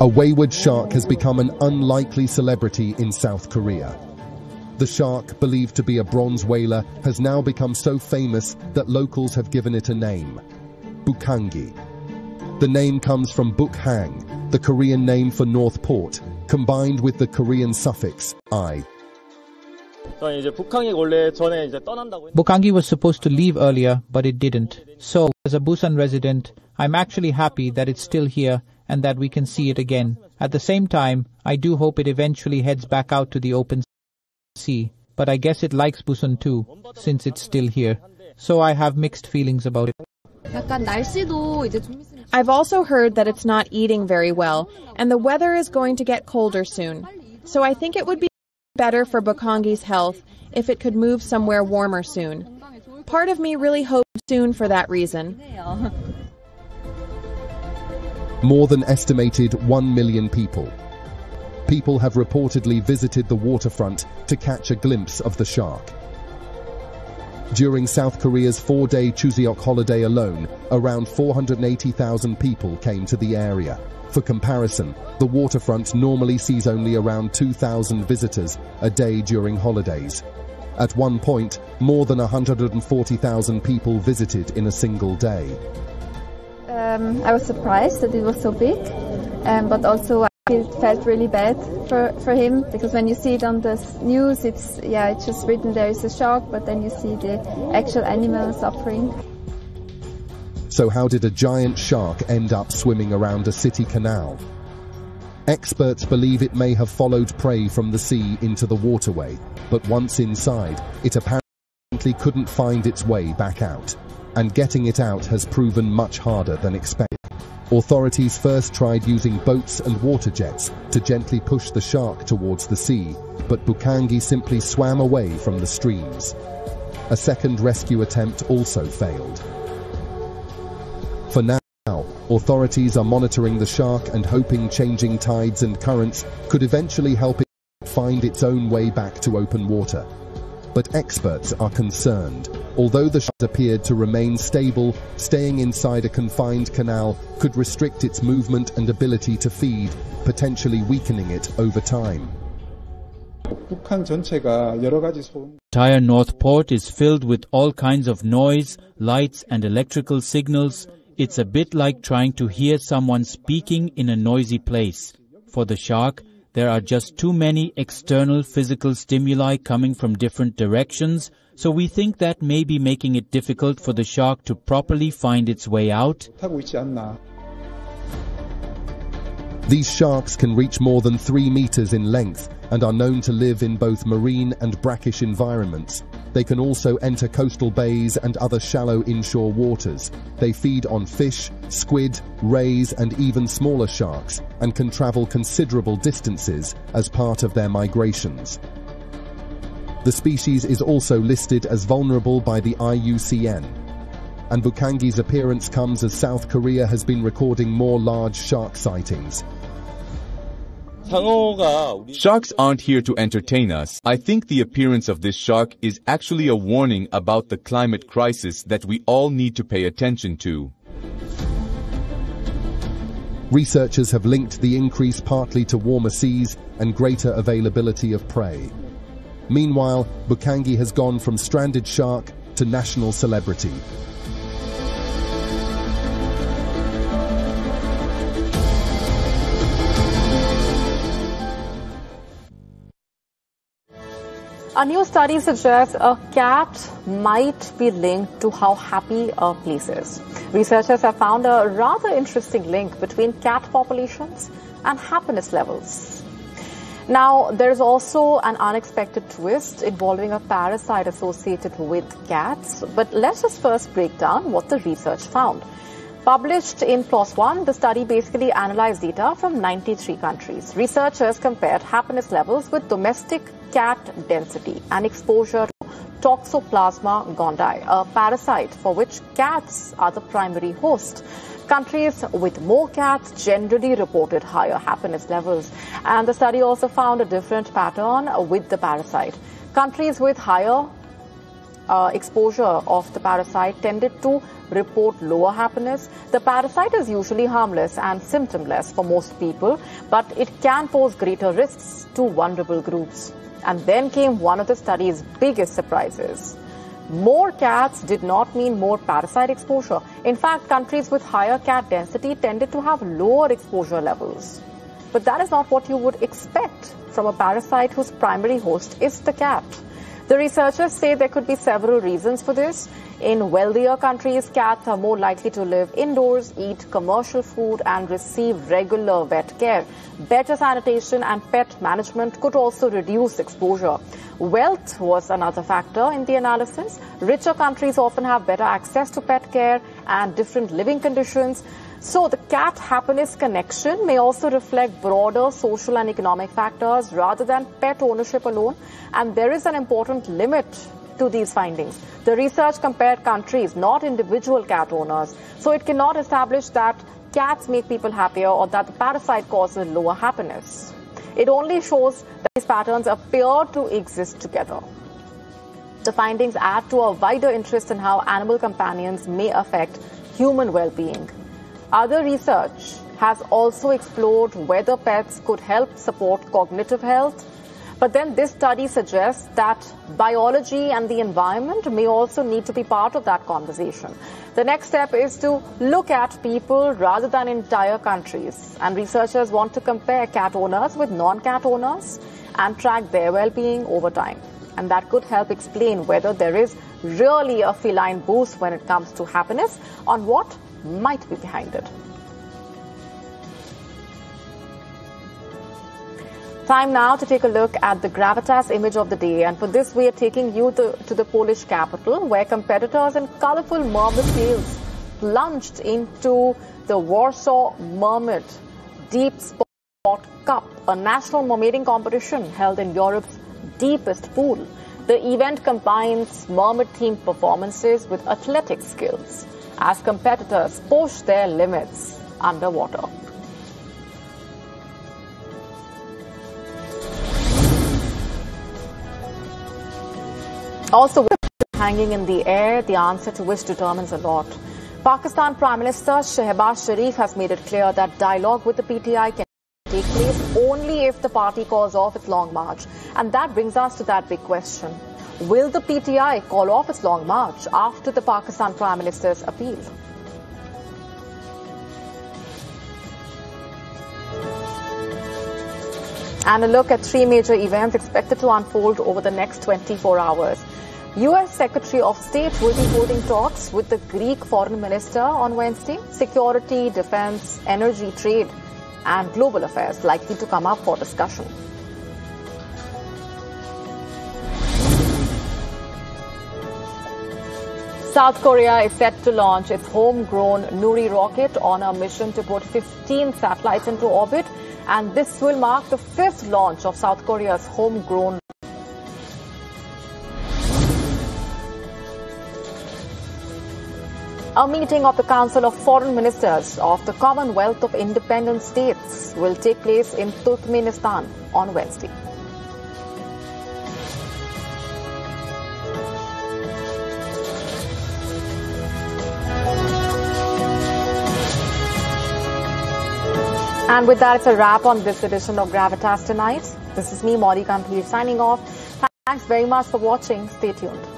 A wayward shark has become an unlikely celebrity in South Korea. The shark, believed to be a bronze whaler, has now become so famous that locals have given it a name: Bukangi. The name comes from Bukhang, the Korean name for North Port, combined with the Korean suffix I. Bukangi was supposed to leave earlier, but it didn't. So, as a Busan resident, I'm actually happy that it's still here and that we can see it again. At the same time, I do hope it eventually heads back out to the open sea. But I guess it likes Busan too, since it's still here. So I have mixed feelings about it. I've also heard that it's not eating very well, and the weather is going to get colder soon. So I think it would be better for Bukangi's health if it could move somewhere warmer soon. Part of me really hopes soon for that reason. More than estimated 1 million people. People have reportedly visited the waterfront to catch a glimpse of the shark. During South Korea's 4-day Chuseok holiday alone, around 480,000 people came to the area. For comparison, the waterfront normally sees only around 2,000 visitors a day during holidays. At one point, more than 140,000 people visited in a single day. I was surprised that it was so big, but also I felt really bad for him, because when you see it on the news, it's just written there is a shark, but then you see the actual animal suffering. So how did a giant shark end up swimming around a city canal? Experts believe it may have followed prey from the sea into the waterway, but once inside, it apparently couldn't find its way back out. And getting it out has proven much harder than expected. Authorities first tried using boats and water jets to gently push the shark towards the sea, but Bukangi simply swam away from the streams. A second rescue attempt also failed. For now, authorities are monitoring the shark and hoping changing tides and currents could eventually help it find its own way back to open water. But experts are concerned. Although the shark appeared to remain stable, staying inside a confined canal could restrict its movement and ability to feed, potentially weakening it over time. Entire North Port is filled with all kinds of noise, lights and electrical signals. It's a bit like trying to hear someone speaking in a noisy place. For the shark, there are just too many external physical stimuli coming from different directions, so we think that may be making it difficult for the shark to properly find its way out. These sharks can reach more than 3 meters in length and are known to live in both marine and brackish environments. They can also enter coastal bays and other shallow inshore waters. They feed on fish, squid, rays, and even smaller sharks, and can travel considerable distances as part of their migrations. The species is also listed as vulnerable by the IUCN. And Bukangi's appearance comes as South Korea has been recording more large shark sightings. Sharks aren't here to entertain us. I think the appearance of this shark is actually a warning about the climate crisis that we all need to pay attention to. Researchers have linked the increase partly to warmer seas and greater availability of prey. Meanwhile, Bukangi has gone from stranded shark to national celebrity. A new study suggests a cat might be linked to how happy a place is. Researchers have found a rather interesting link between cat populations and happiness levels. Now, there is also an unexpected twist involving a parasite associated with cats. But let's just first break down what the research found. Published in PLOS ONE, the study basically analyzed data from 93 countries. Researchers compared happiness levels with domestic cat density and exposure to Toxoplasma gondii, a parasite for which cats are the primary host. Countries with more cats generally reported higher happiness levels, and the study also found a different pattern with the parasite. Countries with higher exposure of the parasite tended to report lower happiness. The parasite is usually harmless and symptomless for most people, but it can pose greater risks to vulnerable groups. And then came one of the study's biggest surprises. More cats did not mean more parasite exposure. In fact, countries with higher cat density tended to have lower exposure levels. But that is not what you would expect from a parasite whose primary host is the cat. The researchers say there could be several reasons for this. In wealthier countries, cats are more likely to live indoors, eat commercial food, and receive regular vet care. Better sanitation and pet management could also reduce exposure. Wealth was another factor in the analysis. Richer countries often have better access to pet care and different living conditions. So the cat happiness connection may also reflect broader social and economic factors rather than pet ownership alone. And there is an important limit to these findings. The research compared countries, not individual cat owners. So it cannot establish that cats make people happier or that the parasite causes lower happiness. It only shows that these patterns appear to exist together. The findings add to a wider interest in how animal companions may affect human well-being. Other research has also explored whether pets could help support cognitive health. But then this study suggests that biology and the environment may also need to be part of that conversation. The next step is to look at people rather than entire countries. And researchers want to compare cat owners with non-cat owners and track their well-being over time. And that could help explain whether there is really a feline boost when it comes to happiness on what might be behind it. Time now to take a look at the gravitas image of the day, and for this we are taking you to the Polish capital, where competitors in colourful marble sails plunged into the Warsaw Mermaid Deep Sport Cup, a national mermaiding competition held in Europe's deepest pool. The event combines mermaid-themed performances with athletic skills as competitors push their limits underwater. Also, with hanging in the air, the answer to which determines a lot. Pakistan Prime Minister Shehbaz Sharif has made it clear that dialogue with the PTI can take place only if the party calls off its long march. And that brings us to that big question. Will the PTI call off its long march after the Pakistan Prime Minister's appeal? And a look at three major events expected to unfold over the next 24 hours. U.S. Secretary of State will be holding talks with the Greek Foreign Minister on Wednesday. Security, defense, energy, trade, and global affairs likely to come up for discussion. South Korea is set to launch its homegrown Nuri rocket on a mission to put 15 satellites into orbit, and this will mark the fifth launch of South Korea's homegrown. A meeting of the Council of Foreign Ministers of the Commonwealth of Independent States will take place in Turkmenistan on Wednesday. And with that, it's a wrap on this edition of Gravitas Tonight. This is me, Mauri Gambhir, signing off. Thanks very much for watching. Stay tuned.